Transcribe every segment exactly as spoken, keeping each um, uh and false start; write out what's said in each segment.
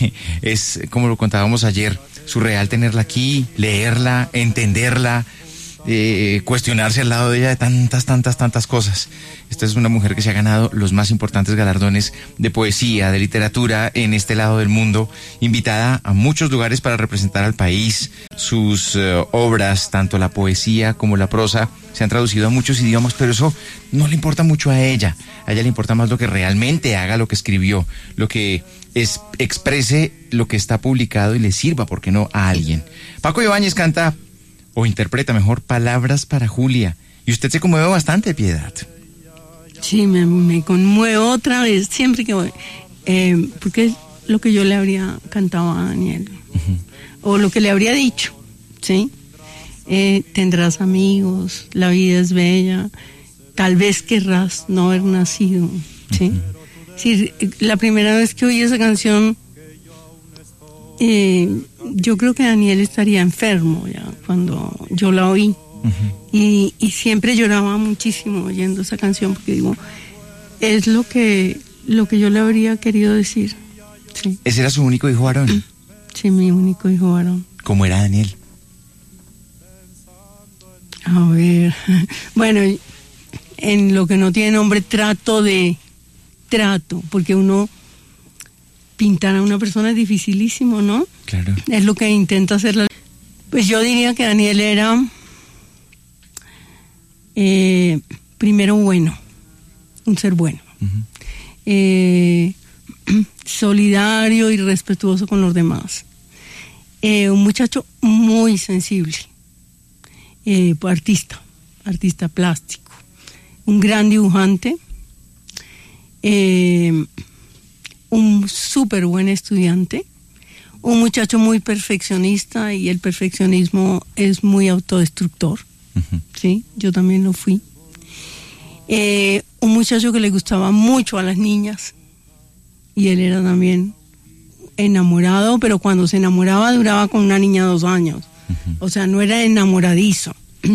es, como lo contábamos ayer, surreal tenerla aquí, leerla, entenderla, eh, cuestionarse al lado de ella de tantas, tantas, tantas cosas. Esta es una mujer que se ha ganado los más importantes galardones de poesía, de literatura en este lado del mundo, invitada a muchos lugares para representar al país. Sus uh, obras, tanto la poesía como la prosa, se han traducido a muchos idiomas, pero eso no le importa mucho a ella. A ella le importa más lo que realmente haga lo que escribió, lo que es, exprese lo que está publicado y le sirva, ¿por qué no?, a alguien. Paco Ibáñez canta, o interpreta mejor, Palabras para Julia. Y usted se conmueve bastante, Piedad. Sí, me, me conmuevo otra vez, siempre que voy. Eh, porque es lo que yo le habría cantado a Daniel. Uh-huh. O lo que le habría dicho, ¿sí? Eh, tendrás amigos, la vida es bella, tal vez querrás no haber nacido, ¿sí? Uh-huh. Sí, la primera vez que oí esa canción, eh, yo creo que Daniel estaría enfermo ya cuando yo la oí. Uh-huh. y, y siempre lloraba muchísimo oyendo esa canción, porque digo, es lo que lo que yo le habría querido decir. Sí. ¿Ese era su único hijo varón? Sí, mi único hijo varón. ¿Cómo era Daniel? A ver, bueno, en lo que no tiene nombre, trato de trato, porque uno pintar a una persona es dificilísimo, ¿no? Claro. Es lo que intenta hacer la... Pues yo diría que Daniel era eh, primero bueno, un ser bueno, uh-huh. eh, solidario y respetuoso con los demás, eh, un muchacho muy sensible, eh, artista, artista plástico, un gran dibujante, eh, un súper buen estudiante, un muchacho muy perfeccionista, y el perfeccionismo es muy autodestructor. Uh-huh. Sí, yo también lo fui. Eh, un muchacho que le gustaba mucho a las niñas, y él era también enamorado, pero cuando se enamoraba duraba con una niña dos años. Uh-huh. O sea, no era enamoradizo,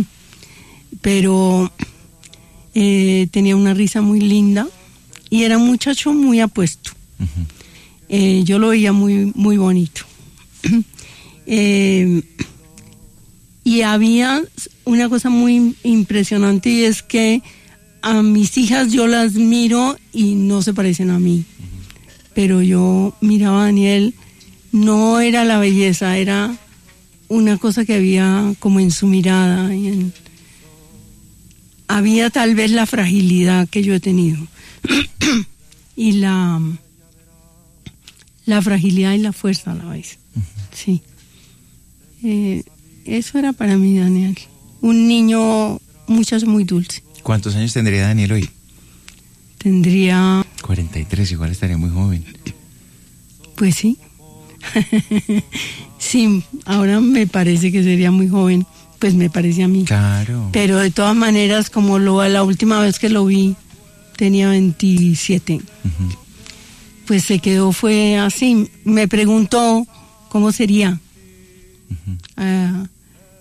pero eh, tenía una risa muy linda y era un muchacho muy apuesto. Uh-huh. Eh, yo lo veía muy, muy bonito. eh, y había una cosa muy impresionante, y es que a mis hijas yo las miro y no se parecen a mí. Pero yo miraba a Daniel, no era la belleza, era una cosa que había como en su mirada. Y en, había tal vez la fragilidad que yo he tenido. y la... la fragilidad y la fuerza a la vez. Uh-huh. Sí. Eh, eso era para mí, Daniel. Un niño, un muchacho muy dulce. ¿Cuántos años tendría Daniel hoy? Tendría... cuarenta y tres, igual estaría muy joven. Pues sí. Sí, ahora me parece que sería muy joven. Pues me parece a mí. Claro. Pero de todas maneras, como lo, la última vez que lo vi, tenía veintisiete. Uh-huh. Pues se quedó, fue así. Me preguntó cómo sería. Uh-huh. Uh,